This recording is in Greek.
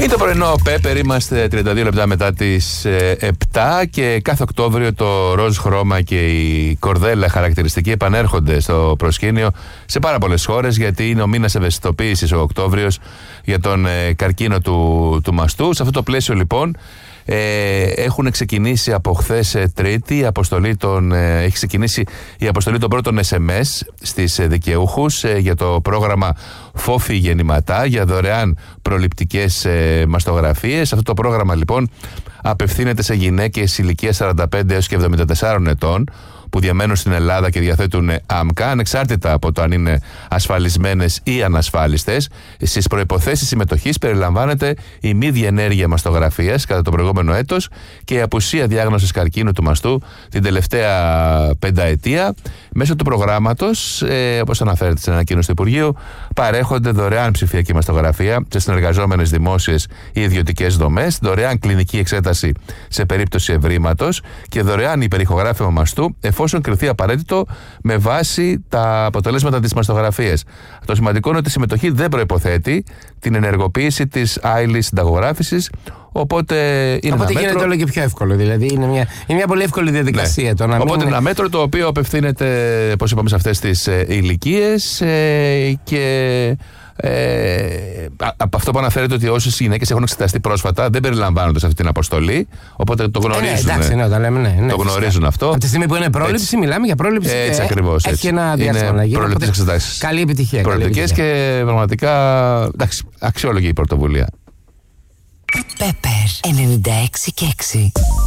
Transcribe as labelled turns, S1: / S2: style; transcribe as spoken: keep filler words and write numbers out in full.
S1: Είναι το πρωινό Πέπερ, είμαστε τριάντα δύο λεπτά μετά τις επτά και κάθε Οκτώβριο το ροζ χρώμα και η κορδέλα χαρακτηριστική επανέρχονται στο προσκήνιο σε πάρα πολλές χώρες, γιατί είναι ο μήνας ευαισθητοποίησης ο Οκτώβριος για τον ε, καρκίνο του, του μαστού. Σε αυτό το πλαίσιο λοιπόν Ε, έχουν ξεκινήσει από χθες ε, Τρίτη η αποστολή των, ε, έχει ξεκινήσει η αποστολή των πρώτων ες εμ ες στις ε, δικαιούχους ε, για το πρόγραμμα Φόφη Γεννηματά για δωρεάν προληπτικές ε, μαστογραφίες. Αυτό το πρόγραμμα λοιπόν απευθύνεται σε γυναίκες ηλικίας σαράντα πέντε έως και εβδομήντα τεσσάρων ετών που διαμένουν στην Ελλάδα και διαθέτουν άμκα, ανεξάρτητα από το αν είναι ασφαλισμένες ή ανασφάλιστες. Στις προϋποθέσεις συμμετοχής περιλαμβάνεται η μη διενέργεια μαστογραφίας κατά το προηγούμενο έτος και η απουσία διάγνωσης καρκίνου του μαστού την τελευταία πενταετία. Μέσω του προγράμματος, ε, όπως αναφέρεται στην ανακοίνωση του Υπουργείου, παρέχονται δωρεάν ψηφιακή μαστογραφία σε συνεργαζόμενες δημόσιες ή ιδιωτικές δομές, δωρεάν κλινική εξέταση σε περίπτωση ευρήματος και δωρεάν υπερηχογράφημα μαστού, εφόσον κριθεί απαραίτητο με βάση τα αποτελέσματα της μαστογραφίας. Το σημαντικό είναι ότι η συμμετοχή δεν προϋποθέτει την ενεργοποίηση της άειλης συνταγογράφησης, οπότε είναι
S2: Οπότε
S1: ένα
S2: γίνεται
S1: μέτρο...
S2: όλο και πιο εύκολο. Δηλαδή είναι μια, είναι μια πολύ εύκολη διαδικασία.
S1: Ναι.
S2: Το να
S1: Οπότε
S2: μην...
S1: είναι ένα μέτρο το οποίο απευθύνεται, πώς είπαμε, σε αυτές τις ε, ηλικίες ε, και ε, από αυτό που αναφέρεται ότι όσες γυναίκες έχουν εξεταστεί πρόσφατα δεν περιλαμβάνονται σε αυτή την αποστολή. Οπότε το γνωρίζουν.
S2: Ε, ναι, εντάξει, ναι, όταν λέμε, ναι, ναι,
S1: το γνωρίζουν αυτό.
S2: Από τη στιγμή που είναι πρόληψη,
S1: έτσι.
S2: μιλάμε για πρόληψη.
S1: Έτσι
S2: και
S1: ακριβώς.
S2: Έχει
S1: έτσι.
S2: ένα διάστημα να γίνει.
S1: Προληπτικές εξετάσεις.
S2: Καλή επιτυχία.
S1: Προληπτικές και πραγματικά εντάξει, αξιόλογη η πρωτοβουλία.
S3: Πέπερ ενενήντα έξι και έξι.